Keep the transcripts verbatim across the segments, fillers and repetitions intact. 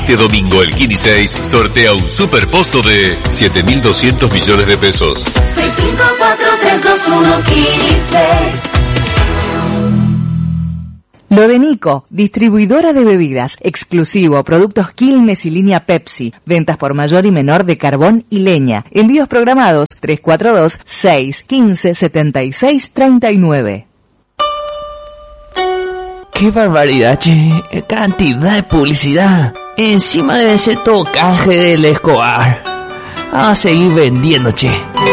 Este domingo el Kini seis sortea un superpozo de siete mil doscientos millones de pesos. seis cinco cuatro tres dos uno Kini seis. Lo de Nico, distribuidora de bebidas, exclusivo, productos Quilmes y línea Pepsi, ventas por mayor y menor de carbón y leña, envíos programados tres cuatro dos, seis uno cinco, siete seis tres nueve. ¡Qué barbaridad, che! Cantidad de publicidad. Encima de ese todo canje del Escobar. A seguir vendiendo, che.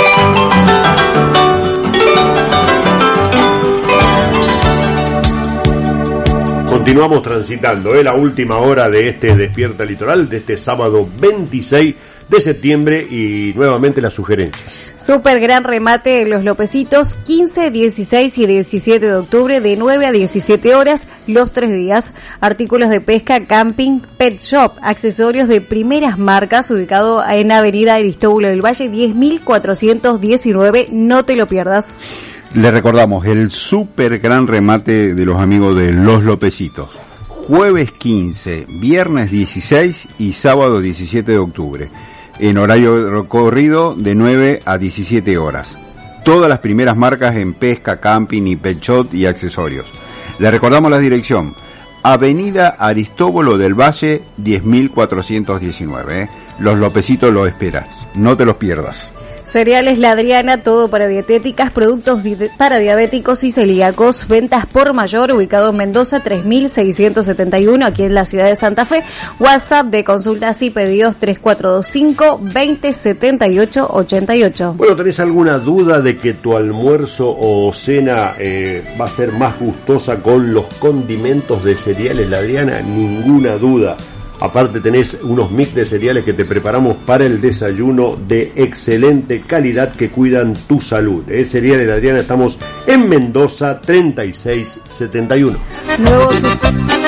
Continuamos transitando, ¿eh? La última hora de este Despierta Litoral, de este sábado veintiséis de septiembre, y nuevamente las sugerencias. Super gran remate de Los Lopecitos, quince, dieciséis y diecisiete de octubre, de nueve a diecisiete horas, los tres días. Artículos de pesca, camping, pet shop, accesorios de primeras marcas, ubicado en Avenida Aristóbulo del Valle, diez mil cuatrocientos diecinueve, no te lo pierdas. Le recordamos el super gran remate de los amigos de Los Lopecitos. Jueves quince, viernes dieciséis y sábado diecisiete de octubre. En horario recorrido de nueve a diecisiete horas. Todas las primeras marcas en pesca, camping y pet shop y accesorios. Le recordamos la dirección. Avenida Aristóbulo del Valle, diez mil cuatrocientos diecinueve. ¿eh? Los Lopecitos lo esperas. No te los pierdas. Cereales La Adriana, todo para dietéticas, productos di- para diabéticos y celíacos, ventas por mayor, ubicado en Mendoza, tres mil seiscientos setenta y uno, aquí en la ciudad de Santa Fe. WhatsApp de consultas y pedidos tres cuatro dos cinco, veinte, setenta y ocho, ochenta y ocho. Bueno, ¿tenés alguna duda de que tu almuerzo o cena eh, va a ser más gustosa con los condimentos de Cereales La Adriana? Ninguna duda. Aparte tenés unos mix de cereales que te preparamos para el desayuno de excelente calidad que cuidan tu salud. ¿eh? Cereales La Adriana, estamos en Mendoza, treinta y seis setenta y uno. Nuevo su-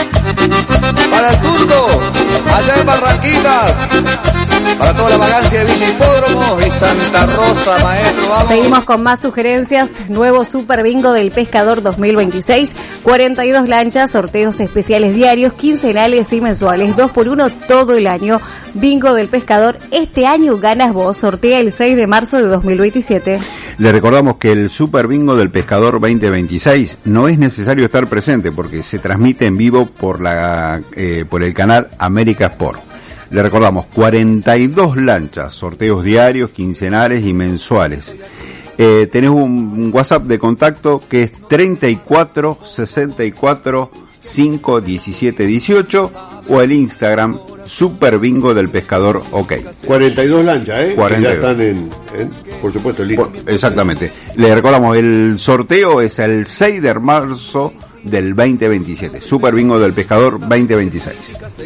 Para el turco, allá en Barranquitas. Para toda la vagancia de Villa Hipódromo y Santa Rosa, maestro, vamos. Seguimos con más sugerencias. Nuevo Super Bingo del Pescador dos mil veintiséis. cuarenta y dos lanchas, sorteos especiales diarios, quincenales y mensuales. dos por uno todo el año. Bingo del Pescador. Este año ganas vos. Sortea el seis de marzo de dos mil veintisiete. Le recordamos que el Super Bingo del Pescador veinte veintiséis no es necesario estar presente porque se transmite en vivo por la eh, por el canal América Sport. Le recordamos cuarenta y dos lanchas, sorteos diarios, quincenales y mensuales. Eh, tenés un, un WhatsApp de contacto que es treinta y cuatro, sesenta y cuatro, cinco, diecisiete, dieciocho, o el Instagram Super Bingo del Pescador OK. cuarenta y dos lanchas, ¿eh? cuarenta y Que dos. ya están en, en por supuesto, en línea. Por, exactamente. Le recordamos, el sorteo es el seis de marzo del veinte veintisiete. Super Bingo del Pescador veinte veintiséis.